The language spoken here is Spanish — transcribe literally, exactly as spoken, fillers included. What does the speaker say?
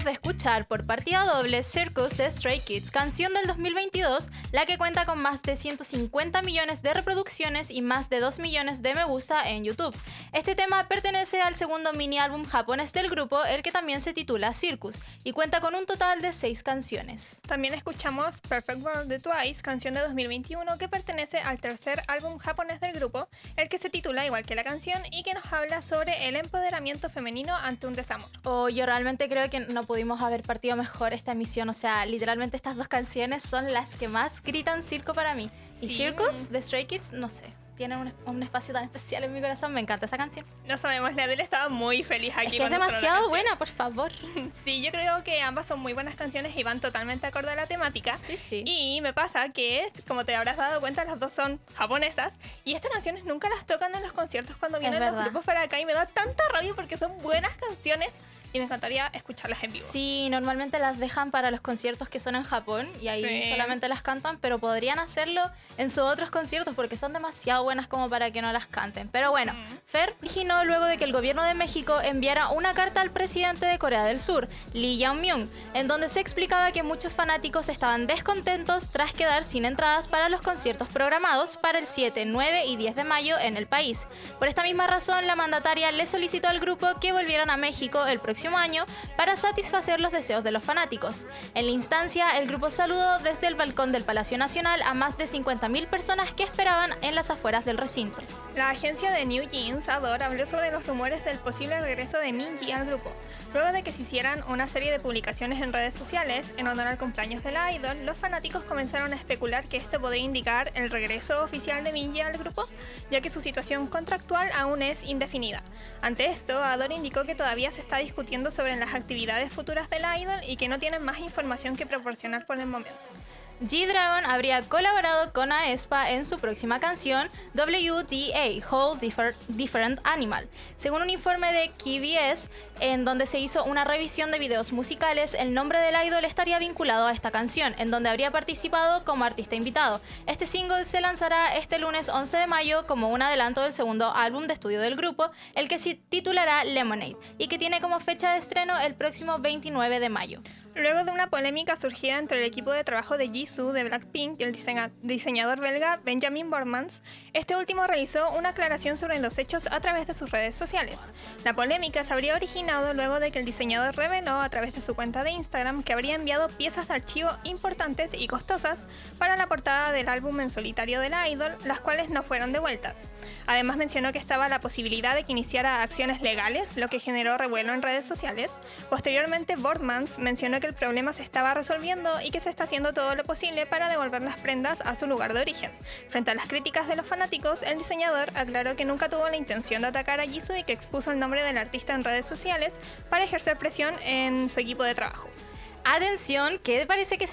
de escuchar por partida doble Circus de Stray Kids, canción del dos mil veintidós, la que cuenta con más de ciento cincuenta millones de reproducciones y más de dos millones de me gusta en YouTube. Este tema pertenece al segundo mini álbum japonés del grupo, el que también se titula Circus, y cuenta con un total de seis canciones. También escuchamos Perfect World de Twice, canción de dos mil veintiuno que pertenece al tercer álbum japonés del grupo, el que se titula igual que la canción y que nos habla sobre el empoderamiento femenino ante un desamor. Oh, yo realmente creo que no pudimos haber partido mejor esta emisión, o sea, literalmente estas dos canciones son las que más gritan circo para mí. Y Sí. Circus de Stray Kids, no sé, tiene un, un espacio tan especial en mi corazón, me encanta esa canción. No sabemos, la Adele estaba muy feliz aquí. Es que es cuando sonó la demasiado canción. buena, por favor. Sí, yo creo que ambas son muy buenas canciones y van totalmente acorde a la temática. Sí, sí. Y me pasa que, como te habrás dado cuenta, las dos son japonesas y estas canciones nunca las tocan en los conciertos cuando vienen los verdad. grupos para acá y me da tanta rabia porque son buenas canciones y me encantaría escucharlas en vivo. Sí, normalmente las dejan para los conciertos que son en Japón y ahí Sí. solamente las cantan, pero podrían hacerlo en sus otros conciertos porque son demasiado buenas como para que no las canten. Pero bueno, Ujú. Fer originó luego de que el gobierno de México enviara una carta al presidente de Corea del Sur, Lee Jae-myung, en donde se explicaba que muchos fanáticos estaban descontentos tras quedar sin entradas para los conciertos programados para el siete, nueve y diez de mayo en el país. Por esta misma razón, la mandataria le solicitó al grupo que volvieran a México el próximo año para satisfacer los deseos de los fanáticos. En la instancia, el grupo saludó desde el balcón del Palacio Nacional a más de cincuenta mil personas que esperaban en las afueras del recinto. La agencia de New Jeans, Adore, habló sobre los rumores del posible regreso de Minji al grupo. Luego de que se hicieran una serie de publicaciones en redes sociales en honor al cumpleaños de la idol, los fanáticos comenzaron a especular que esto podría indicar el regreso oficial de Minji al grupo, ya que su situación contractual aún es indefinida. Ante esto, Adore indicó que todavía se está discutiendo sobre las actividades futuras de la idol y que no tienen más información que proporcionar por el momento. G-Dragon habría colaborado con aespa en su próxima canción W D A, Whole Differ- Different Animal. Según un informe de K B S, en donde se hizo una revisión de videos musicales, el nombre del idol estaría vinculado a esta canción, en donde habría participado como artista invitado. Este single se lanzará este lunes once de mayo como un adelanto del segundo álbum de estudio del grupo, el que se titulará Lemonade, y que tiene como fecha de estreno el próximo veintinueve de mayo. Luego de una polémica surgida entre el equipo de trabajo de Jisoo de Blackpink y el diseña- diseñador belga Benjamin Bormans, este último realizó una aclaración sobre los hechos a través de sus redes sociales. La polémica se habría originado luego de que el diseñador reveló a través de su cuenta de Instagram que habría enviado piezas de archivo importantes y costosas para la portada del álbum en solitario de la idol, las cuales no fueron devueltas. Además mencionó que estaba la posibilidad de que iniciara acciones legales, lo que generó revuelo en redes sociales. Posteriormente, Bormans mencionó que el problema se estaba resolviendo y que se está haciendo todo lo posible para devolver las prendas a su lugar de origen. Frente a las críticas de los fanáticos, el diseñador aclaró que nunca tuvo la intención de atacar a Jisoo y que expuso el nombre del artista en redes sociales para ejercer presión en su equipo de trabajo. Atención, que parece que se